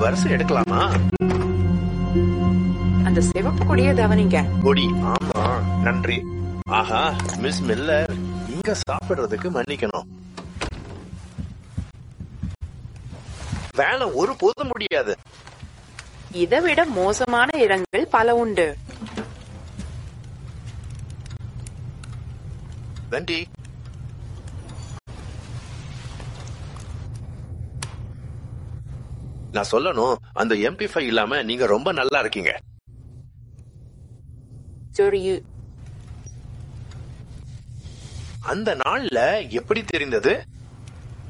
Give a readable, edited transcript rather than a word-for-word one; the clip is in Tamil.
வருஷம் எடுக்கலாமா? அந்த சிவப்பு கொடியை கவனிங்க. கொடி, ஆமா, நன்றி. ஆஹா, மிஸ் மில்லர், இங்க சாப்பிடுறதுக்கு மன்னிக்கணும். வேலை ஒரு போதும் முடியாது. இதை விட மோசமான இடங்கள் பல உண்டு. வெண்டி, நான் சொல்லணும், அந்த MP5 இல்லாம நீங்க ரொம்ப நல்லா இருக்கீங்க. அந்த நாள்ல எப்படி தெரிந்தது?